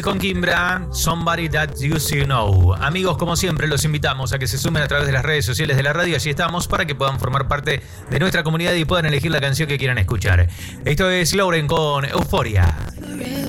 Con Kimbra, Somebody That You Should Know. Amigos, como siempre, los invitamos a que se sumen a través de las redes sociales de la radio. Allí estamos para que puedan formar parte de nuestra comunidad y puedan elegir la canción que quieran escuchar. Esto es Lauren con Euforia.